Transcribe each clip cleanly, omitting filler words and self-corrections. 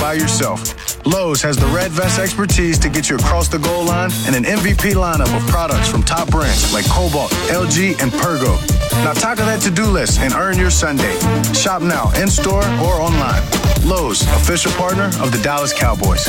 by yourself. Lowe's has the red vest expertise to get you across the goal line and an MVP lineup of products from top brands like Cobalt, LG, and Pergo. Now tackle that to-do list and earn your Sunday. Shop now, in-store or online. Lowe's, official partner of the Dallas Cowboys.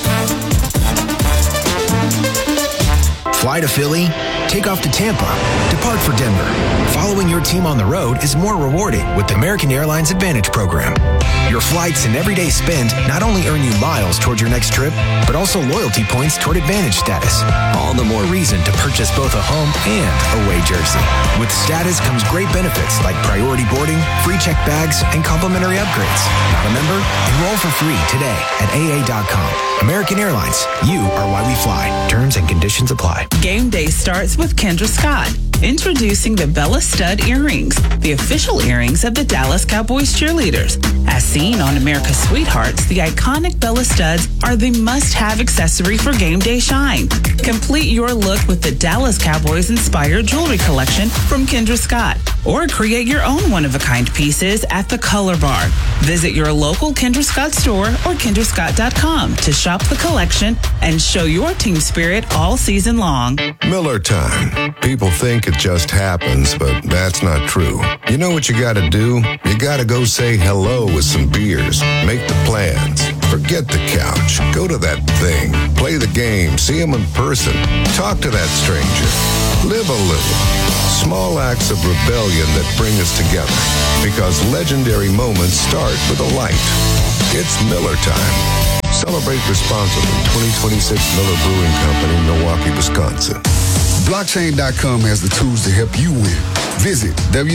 Fly to Philly, take off to Tampa, depart for Denver. Following your team on the road is more rewarding with the American Airlines Advantage program. Your flights and everyday spend not only earn you miles toward your next trip, but also loyalty points toward Advantage status. All the more reason to purchase both a home and away jersey. With status comes great benefits like priority boarding, free check bags, and complimentary upgrades. Not a member? Enroll for free today at AA.com. American Airlines, you are why we fly. Terms and conditions apply. Game day starts with Kendra Scott. Introducing the Bella Stud earrings, the official earrings of the Dallas Cowboys cheerleaders. As seen on America's Sweethearts, the iconic Bella Studs are the must-have accessory for game day shine. Complete your look with the Dallas Cowboys-inspired jewelry collection from Kendra Scott, or create your own one-of-a-kind pieces at the Color Bar. Visit your local Kendra Scott store or KendraScott.com to shop the collection and show your team spirit all season long. Miller time. People think it just happens, but that's not true. You know what you gotta do? You gotta go say hello with some beers. Make the plans. Forget the couch. Go to that thing. Play the game. See him in person. Talk to that stranger. Live a little. Small acts of rebellion that bring us together. Because legendary moments start with a light. It's Miller time. Celebrate responsibly. 2026 Miller Brewing Company, Milwaukee, Wisconsin. Blockchain.com has the tools to help you win. Visit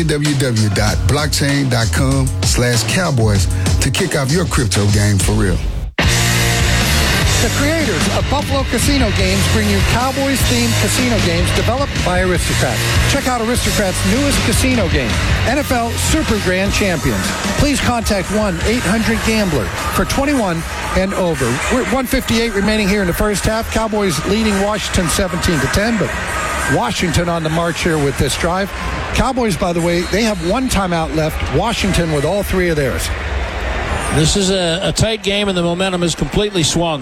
www.blockchain.com/cowboys to kick off your crypto game for real. The creators of Buffalo Casino Games bring you Cowboys-themed casino games developed by Aristocrat. Check out Aristocrat's newest casino game, NFL Super Grand Champions. Please contact 1-800-GAMBLER for 21 and over. We're at 1:58 remaining here in the first half. Cowboys leading Washington 17-10, but Washington on the march here with this drive. Cowboys, by the way, they have one timeout left. Washington with all three of theirs. This is a tight game, and the momentum is completely swung.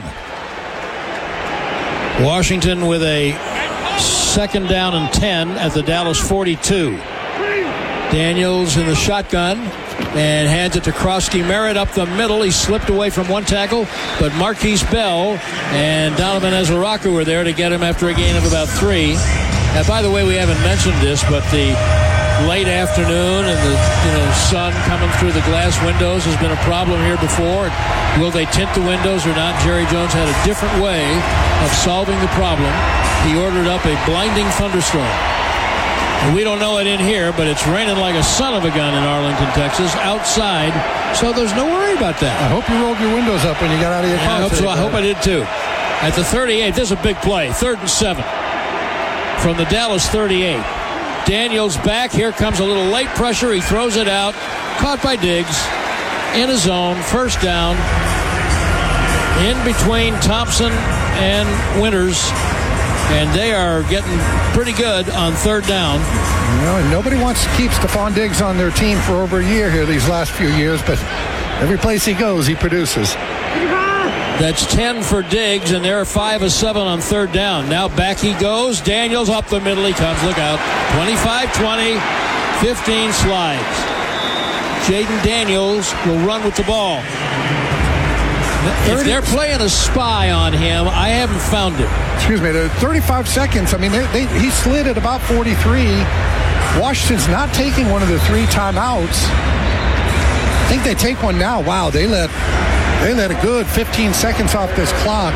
Washington with a second down and 10 at the Dallas 42. Daniels in the shotgun and hands it to Krosky Merritt up the middle. He slipped away from one tackle, but Marquise Bell and Donovan Ezaraku were there to get him after a gain of about 3. And by the way, we haven't mentioned this, but the late afternoon and the sun coming through the glass windows has been a problem here before. Will they tint the windows or not? Jerry Jones had a different way of solving the problem. He ordered up a blinding thunderstorm. And we don't know it in here, but it's raining like a son of a gun in Arlington, Texas, outside. So there's no worry about that. I hope you rolled your windows up when you got out of your car. I hope so. I hope I did too. At the 38, this is a big play. 3rd and 7 from the Dallas 38. Daniels back. Here comes a little late pressure. He throws it out. Caught by Diggs. In his zone. First down. In between Thompson and Winters. And they are getting pretty good on 3rd down. And nobody wants to keep Stephon Diggs on their team for over a year here these last few years, but every place he goes, he produces. That's 10 for Diggs, and they're 5 of 7 on 3rd down. Now back he goes. Daniels up the middle. He comes. Look out. 25-20. 15 slides. Jaden Daniels will run with the ball. If they're playing a spy on him, I haven't found it. Excuse me. 35 seconds. I mean, he slid at about 43. Washington's not taking one of the 3 timeouts. I think they take one now. Wow, they let a good 15 seconds off this clock.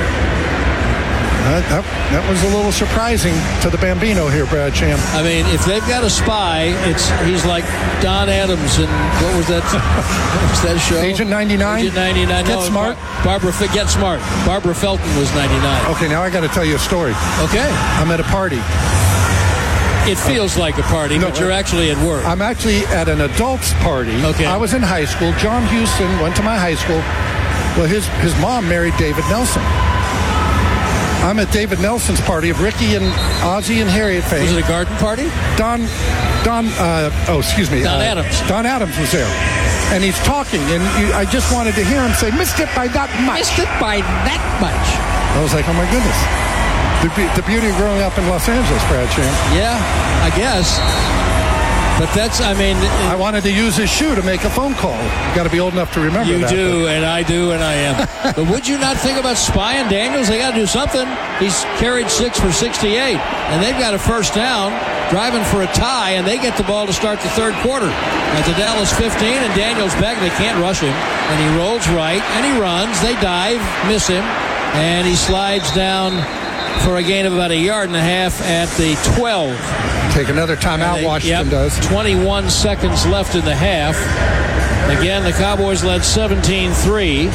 That was a little surprising to the Bambino here, Brad Sham. I mean, if they've got a spy, he's like Don Adams in, what was that show? Agent 99? Agent 99. Get Smart? Get Smart. Barbara Felton was 99. Okay, now I got to tell you a story. Okay. I'm at a party. It feels like a party, but you're actually at work. I'm actually at an adults party. Okay. I was in high school. John Houston went to my high school. Well, his mom married David Nelson. I'm at David Nelson's party of Ricky and Ozzie and Harriet fame. Was it a garden party? Don Adams. Don Adams was there. and he's talking, and I just wanted to hear him say, "Missed it by that much." Missed it by that much. I was like, oh my goodness. The beauty of growing up in Los Angeles, Brad Sham. Yeah, I guess. But I wanted to use his shoe to make a phone call. You got to be old enough to remember that. You do, and I do, and I am. But would you not think about spying Daniels? They got to do something. He's carried 6 for 68, and they've got a first down, driving for a tie, and they get the ball to start the third quarter. At the Dallas 15, and Daniels back. They can't rush him, and he rolls right, and he runs. They dive, miss him, and he slides down for a gain of about 1.5 yards at the 12. Take another timeout, Washington does. 21 seconds left in the half. Again, the Cowboys led 17-3.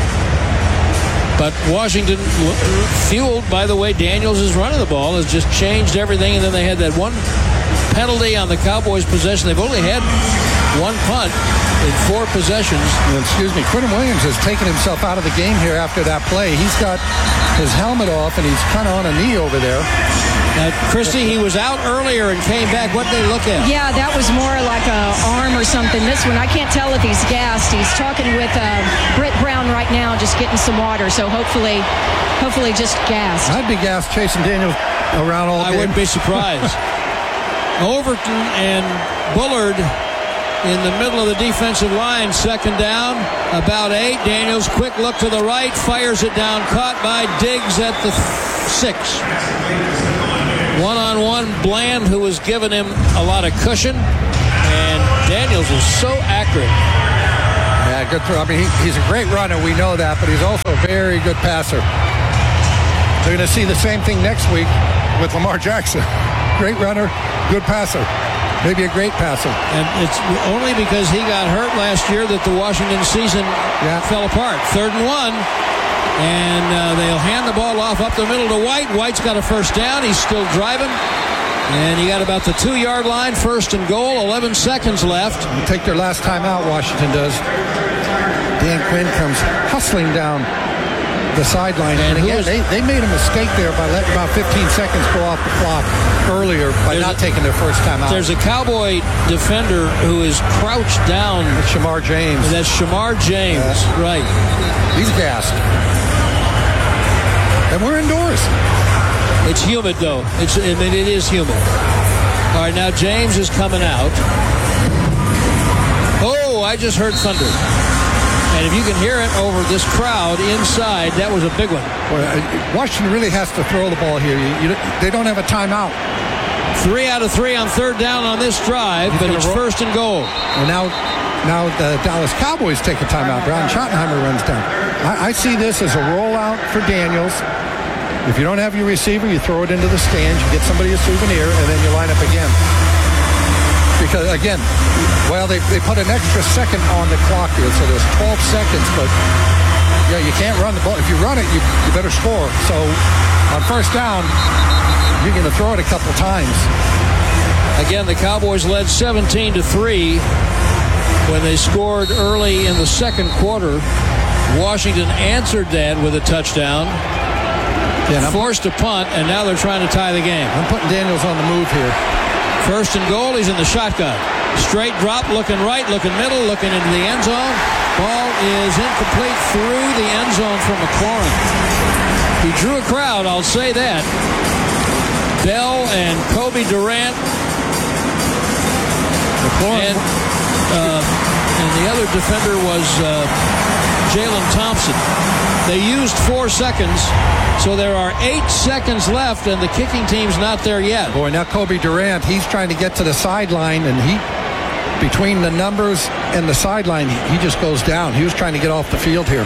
But Washington, fueled by the way Daniels is running the ball, has just changed everything. And then they had that one penalty on the Cowboys' possession. They've only had one punt in 4 possessions. Excuse me, Quinton Williams has taken himself out of the game here after that play. He's got his helmet off, and he's kind of on a knee over there. Christy, he was out earlier and came back. What did they look at? Yeah, that was more like an arm or something. This one, I can't tell if he's gassed. He's talking with Britt Brown right now, just getting some water. So hopefully just gassed. I'd be gassed chasing Daniel around all day. I wouldn't be surprised. Overton and Bullard in the middle of the defensive line, second down, about 8. Daniels, quick look to the right, fires it down, caught by Diggs at the 6. One-on-one, Bland, who was giving him a lot of cushion, and Daniels was so accurate. Yeah, good throw. I mean, he's a great runner, we know that, but he's also a very good passer. They're going to see the same thing next week with Lamar Jackson. Great runner, good passer. Maybe a great passer. And it's only because he got hurt last year that the Washington season fell apart. 3rd and 1. And they'll hand the ball off up the middle to White. White's got a first down. He's still driving. And he got about the 2-yard line, 1st and goal, 11 seconds left. They take their last time out, Washington does. Dan Quinn comes hustling down the sideline. And again, they made a mistake there by letting about 15 seconds go off the clock earlier by not taking their first time out. There's a Cowboy defender who is crouched down. That's Shamar James. That's Shamar James, right. He's gassed. And we're indoors. It's humid, though. It is humid. All right, now James is coming out. Oh, I just heard thunder. And if you can hear it over this crowd inside, that was a big one. Well, Washington really has to throw the ball here. They don't have a timeout. 3 out of 3 on 3rd down on this drive, but it's 1st and goal. And now the Dallas Cowboys take a timeout. Brian Schottenheimer runs down. I see this as a rollout for Daniels. If you don't have your receiver, you throw it into the stands, you get somebody a souvenir, and then you line up again. Because, again, they put an extra second on the clock here, so there's 12 seconds, but, you can't run the ball. If you run it, you better score. So, on 1st down, you're going to throw it a couple times. Again, the Cowboys led 17-3 when they scored early in the 2nd quarter. Washington answered that with a touchdown. Forced a punt, and now they're trying to tie the game. I'm putting Daniels on the move here. 1st and goal, he's in the shotgun. Straight drop, looking right, looking middle, looking into the end zone. Ball is incomplete through the end zone from McLaurin. He drew a crowd, I'll say that. Bell and Kobe Durant. McLaurin. And the other defender was Jalen Thompson. They used 4 seconds, so there are 8 seconds left, and the kicking team's not there yet. Boy, now Kobe Durant, he's trying to get to the sideline, and between the numbers and the sideline, he just goes down. He was trying to get off the field here.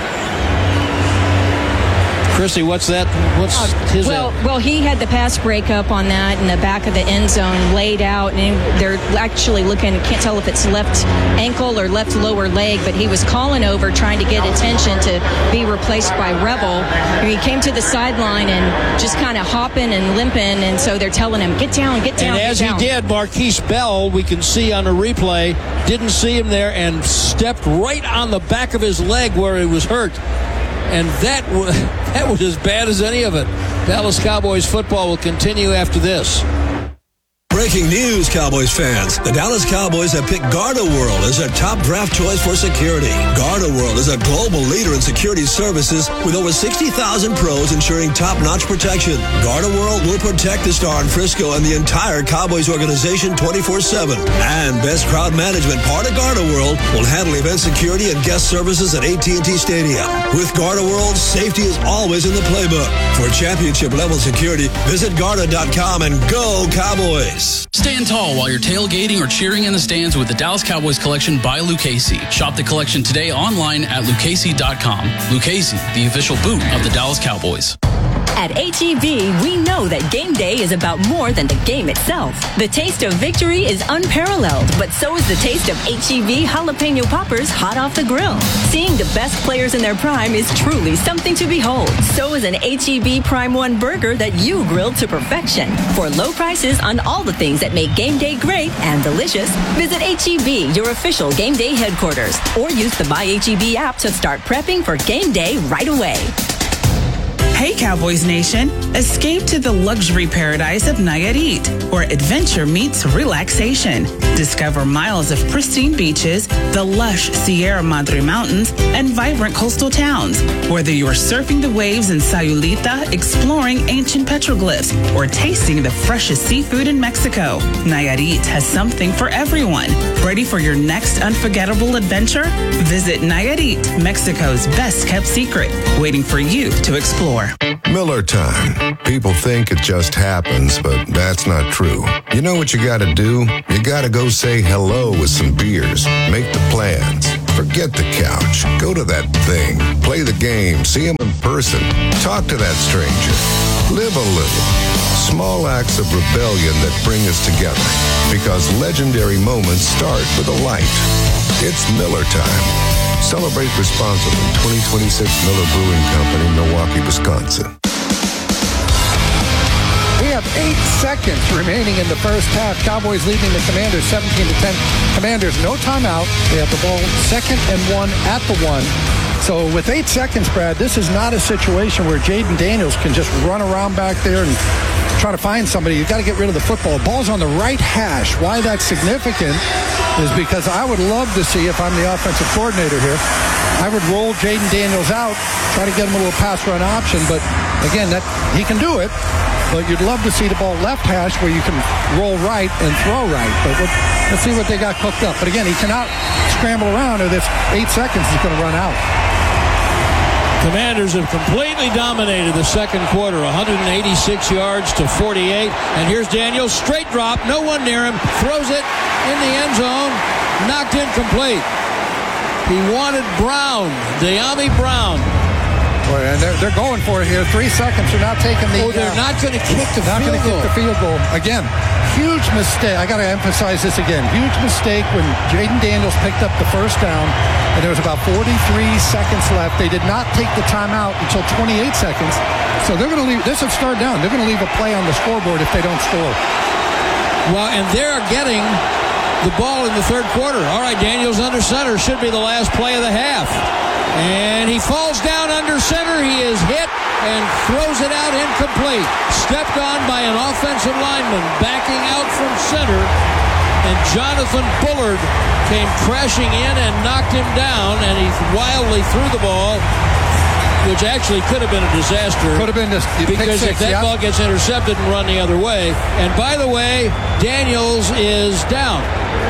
Chrissy, what's that? What's his well, he had the pass breakup on that in the back of the end zone laid out, and they're actually looking, can't tell if it's left ankle or left lower leg, but he was calling over trying to get attention to be replaced by Rebel. He came to the sideline and just kind of hopping and limping, and so they're telling him, get down. And as he did, Marquise Bell, we can see on the replay, didn't see him there and stepped right on the back of his leg where he was hurt. And that was as bad as any of it. Dallas Cowboys football will continue after this. Breaking news, Cowboys fans. The Dallas Cowboys have picked Garda World as their top draft choice for security. Garda World is a global leader in security services with over 60,000 pros ensuring top-notch protection. Garda World will protect the Star in Frisco and the entire Cowboys organization 24/7. And Best Crowd Management, part of Garda World, will handle event security and guest services at AT&T Stadium. With Garda World, safety is always in the playbook. For championship-level security, visit Garda.com and go Cowboys. Stand tall while you're tailgating or cheering in the stands with the Dallas Cowboys collection by Lucchese. Shop the collection today online at Lucchese.com. Lucchese, the official boot of the Dallas Cowboys. At H-E-B, we know that game day is about more than the game itself. The taste of victory is unparalleled, but so is the taste of H-E-B jalapeno poppers hot off the grill. Seeing the best players in their prime is truly something to behold. So is an H-E-B Prime 1 burger that you grilled to perfection. For low prices on all the things that make game day great and delicious, visit H-E-B, your official game day headquarters, or use the My H-E-B app to start prepping for game day right away. Hey Cowboys Nation, escape to the luxury paradise of Nayarit, where adventure meets relaxation. Discover miles of pristine beaches, the lush Sierra Madre Mountains, and vibrant coastal towns. Whether you're surfing the waves in Sayulita, exploring ancient petroglyphs, or tasting the freshest seafood in Mexico, Nayarit has something for everyone. Ready for your next unforgettable adventure? Visit Nayarit, Mexico's best-kept secret, waiting for you to explore. Miller time. People think it just happens, but that's not true. You know what you gotta do? You gotta go say hello with some beers. Make the plans. Forget the couch. Go to that thing. Play the game. See him in person. Talk to that stranger. Live a little. Small acts of rebellion that bring us together. Because legendary moments start with a light. It's Miller time. Celebrate responsibly. 2026 Miller Brewing Company, Milwaukee, Wisconsin. We have 8 seconds remaining in the first half. Cowboys leading the Commanders 17-10. Commanders, no timeout. They have the ball 2nd and 1 at the 1. So with 8 seconds, Brad, this is not a situation where Jaden Daniels can just run around back there and try to find somebody. You've got to get rid of the football. Ball's on the right hash. Why that's significant is because I would love to see, if I'm the offensive coordinator here, I would roll Jaden Daniels out, try to get him a little pass run option. But again, that he can do it. But you'd love to see the ball left hash where you can roll right and throw right. But let's see what they got cooked up. But again, he cannot scramble around, or this 8 seconds is going to run out. Commanders have completely dominated the second quarter, 186 yards to 48. And here's Daniels, straight drop, no one near him, throws it in the end zone, knocked incomplete. He wanted Brown, De'Ami Brown. Boy, and they're going for it here. 3 seconds. They're not taking the. Oh, they're not going to kick the field goal. Not going to kick the field goal again. Huge mistake. I got to emphasize this again. Huge mistake when Jaden Daniels picked up the first down, and there was about 43 seconds left. They did not take the timeout until 28 seconds. So they're going to leave. This is third down. They're going to leave a play on the scoreboard if they don't score. Well, and they're getting the ball in the third quarter. All right, Daniels under center should be the last play of the half. And he falls down under center. He is hit and throws it out incomplete. Stepped on by an offensive lineman backing out from center. And Jonathan Bullard came crashing in and knocked him down. And he wildly threw the ball, which actually could have been a disaster. Could have been because if that ball gets intercepted and run the other way. And by the way, Daniels is down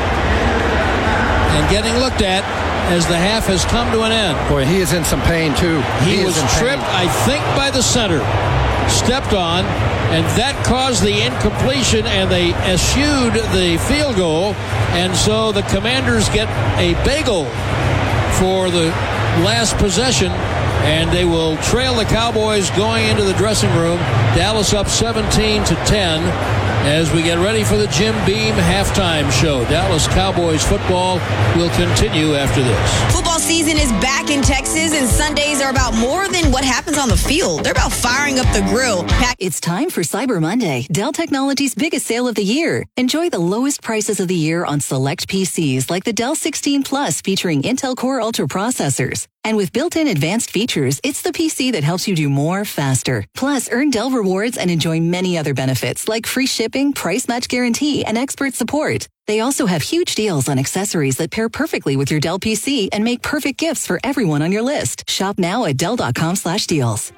and getting looked at as the half has come to an end. Boy, he is in some pain, too. He was tripped, I think, by the center. Stepped on, and that caused the incompletion, and they eschewed the field goal. And so the Commanders get a bagel for the last possession, and they will trail the Cowboys going into the dressing room. Dallas up 17-10. As we get ready for the Jim Beam halftime show. Dallas Cowboys football will continue after this. Football season is back in Texas, and Sundays are about more than what happens on the field. They're about firing up the grill. It's time for Cyber Monday, Dell Technologies' biggest sale of the year. Enjoy the lowest prices of the year on select PCs like the Dell 16 Plus featuring Intel Core Ultra processors. performance. And with built-in advanced features, it's the PC that helps you do more faster. Plus, earn Dell rewards and enjoy many other benefits like free shipping, price match guarantee, and expert support. They also have huge deals on accessories that pair perfectly with your Dell PC and make perfect gifts for everyone on your list. Shop now at Dell.com/deals.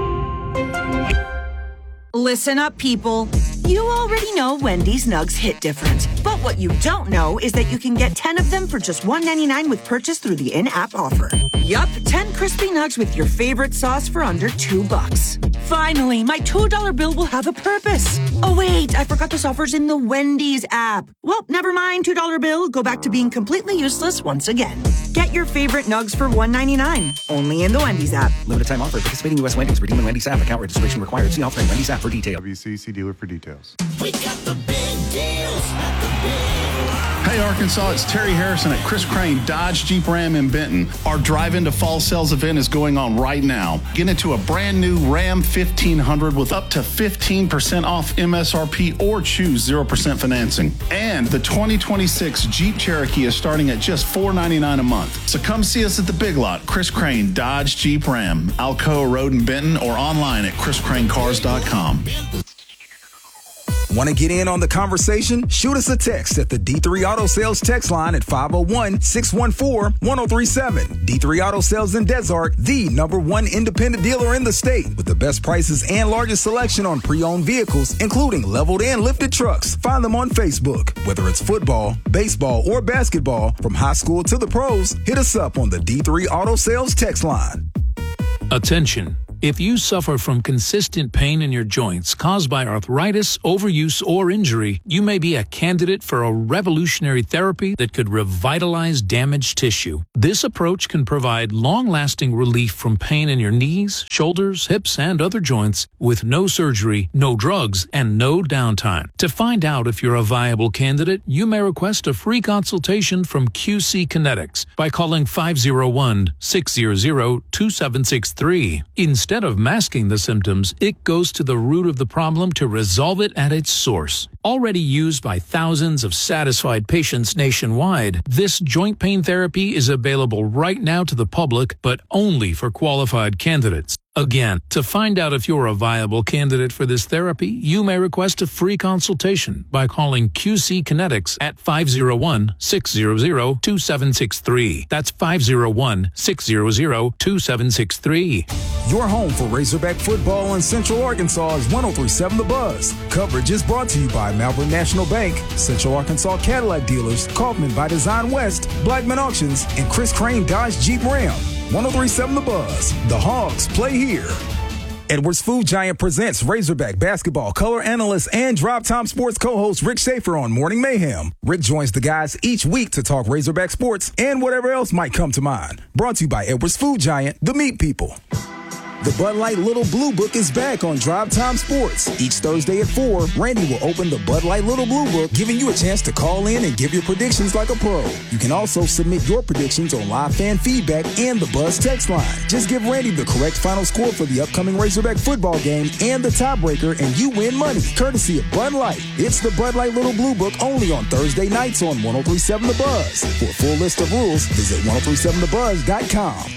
Listen up, people. You already know Wendy's nugs hit different. But what you don't know is that you can get 10 of them for just $1.99 with purchase through the in-app offer. Yup, 10 crispy nugs with your favorite sauce for under $2. Finally, my $2 bill will have a purpose. Oh wait, I forgot this offer's in the Wendy's app. Well, never mind, $2 bill. Go back to being completely useless once again. Get your favorite nugs for $1.99. Only in the Wendy's app. Limited time offer. Participating U.S. Wendy's. Redeem in Wendy's app. Account registration required. See offering Wendy's app for details. WCC dealer for details. We got the big deals at the big. Hey, Arkansas, it's Terry Harrison at Chris Crane Dodge Jeep Ram in Benton. Our Drive Into Fall Sales event is going on right now. Get into a brand new Ram 1500 with up to 15% off MSRP or choose 0% financing. And the 2026 Jeep Cherokee is starting at just $499 a month. So come see us at the Big Lot, Chris Crane Dodge Jeep Ram, Alcoa Road in Benton, or online at chriscranecars.com. Want to get in on the conversation? Shoot us a text at the D3 Auto Sales text line at 501-614-1037. D3 Auto Sales in Desart, the #1 independent dealer in the state with the best prices and largest selection on pre-owned vehicles, including leveled and lifted trucks. Find them on Facebook. Whether it's football, baseball, or basketball, from high school to the pros, hit us up on the D3 Auto Sales text line. Attention. If you suffer from consistent pain in your joints caused by arthritis, overuse, or injury, you may be a candidate for a revolutionary therapy that could revitalize damaged tissue. This approach can provide long-lasting relief from pain in your knees, shoulders, hips, and other joints with no surgery, no drugs, and no downtime. To find out if you're a viable candidate, you may request a free consultation from QC Kinetics by calling 501-600-2763. Instead of masking the symptoms, it goes to the root of the problem to resolve it at its source. Already used by thousands of satisfied patients nationwide, this joint pain therapy is available right now to the public, but only for qualified candidates. Again, to find out if you're a viable candidate for this therapy, you may request a free consultation by calling QC Kinetics at 501-600-2763. That's 501-600-2763. Your home for Razorback football in Central Arkansas is 103.7 The Buzz. Coverage is brought to you by Malvern National Bank, Central Arkansas Cadillac Dealers, Kaufman by Design West, Blackman Auctions, and Chris Crane Dodge Jeep Ram. 103.7 The Buzz. The Hogs play here. Edwards Food Giant presents Razorback basketball color analyst and Drive Time Sports co-host Rick Schaefer on Morning Mayhem. Rick joins the guys each week to talk Razorback sports and whatever else might come to mind. Brought to you by Edwards Food Giant, the meat people. The Bud Light Little Blue Book is back on Drive Time Sports. Each Thursday at 4, Randy will open the Bud Light Little Blue Book, giving you a chance to call in and give your predictions like a pro. You can also submit your predictions on live fan feedback and the Buzz text line. Just give Randy the correct final score for the upcoming Razorback football game and the tiebreaker, and you win money, courtesy of Bud Light. It's the Bud Light Little Blue Book only on Thursday nights on 103.7 The Buzz. For a full list of rules, visit 1037thebuzz.com.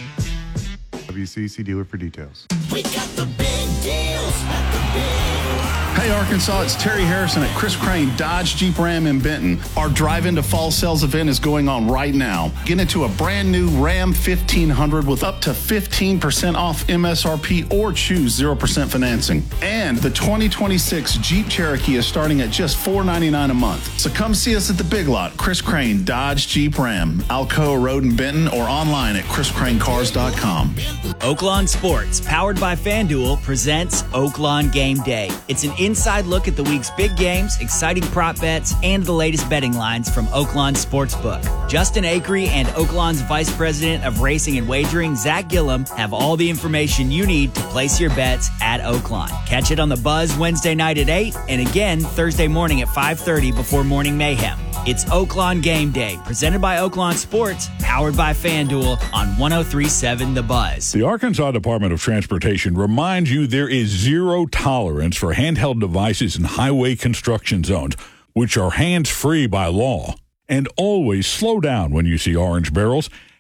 WCC dealer for details. We got the big deals at the big. Hey, Arkansas, it's Terry Harrison at Chris Crane Dodge Jeep Ram in Benton. Our Drive Into Fall Sales event is going on right now. Get into a brand new Ram 1500 with up to 15% off MSRP or choose 0% financing. And the 2026 Jeep Cherokee is starting at just $499 a month. So come see us at the Big Lot, Chris Crane Dodge Jeep Ram, Alcoa Road in Benton, or online at chriscranecars.com. Oaklawn Sports, powered by FanDuel, presents Oaklawn Game Day. It's an inside look at the week's big games, exciting prop bets, and the latest betting lines from Oaklawn Sportsbook. Justin Akery and Oaklawn's Vice President of Racing and Wagering, Zach Gillum, have all the information you need to place your bets at Oaklawn. Catch it on the Buzz Wednesday night at 8 and again Thursday morning at 5:30 before Morning Mayhem. It's Oaklawn Game Day, presented by Oaklawn Sports, powered by FanDuel on 103.7 The Buzz. The Arkansas Department of Transportation reminds you there is zero tolerance for handheld devices in highway construction zones, which are hands-free by law. And always slow down when you see orange barrels.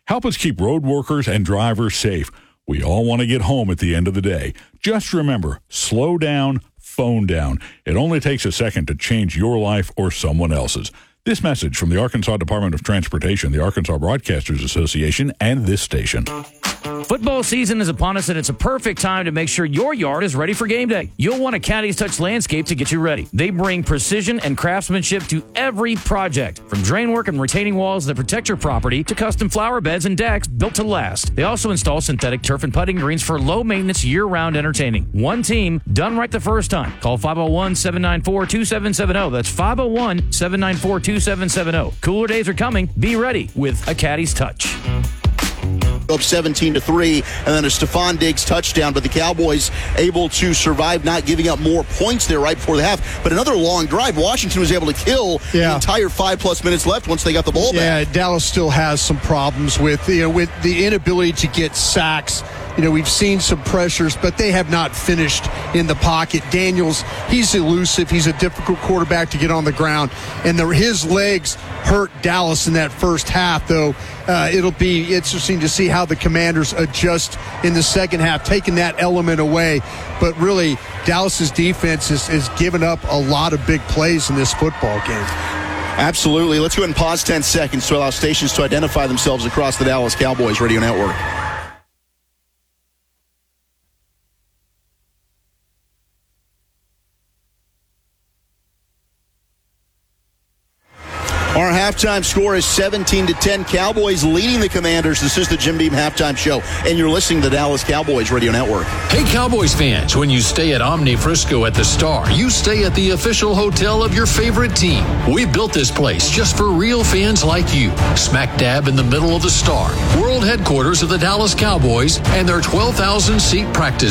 Help us keep road workers and drivers safe. We all want to get home at the end of the day. Just remember, slow down, phone down. It only takes a second to change your life or someone else's. This message from the Arkansas Department of Transportation, the Arkansas Broadcasters Association, and this station. Football season is upon us, and it's a perfect time to make sure your yard is ready for game day. You'll want a Caddy's Touch Landscape to get you ready. They bring precision and craftsmanship to every project, from drain work and retaining walls that protect your property to custom flower beds and decks built to last. They also install synthetic turf and putting greens for low-maintenance, year-round entertaining. One team, done right the first time. Call 501-794-2770. That's 501-794-2770. Cooler days are coming. Be ready with a Caddy's Touch. Up 17-3, and then a Stephon Diggs touchdown, but the Cowboys able to survive, not giving up more points there right before the half. But another long drive. Washington was able to kill the entire 5+ minutes left once they got the ball back. Yeah, Dallas still has some problems with the inability to get sacks. We've seen some pressures, but they have not finished in the pocket. Daniels, he's elusive. He's a difficult quarterback to get on the ground. And his legs hurt Dallas in that first half, though. It'll be interesting to see how the Commanders adjust in the second half, taking that element away. But really, Dallas's defense has given up a lot of big plays in this football game. Absolutely. Let's go ahead and pause 10 seconds to allow stations to identify themselves across the Dallas Cowboys Radio Network. Our halftime score is 17-10. Cowboys leading the Commanders. This is the Jim Beam Halftime Show, and you're listening to the Dallas Cowboys Radio Network. Hey, Cowboys fans, when you stay at Omni Frisco at the Star, you stay at the official hotel of your favorite team. We built this place just for real fans like you. Smack dab in the middle of the Star, world headquarters of the Dallas Cowboys and their 12,000-seat practice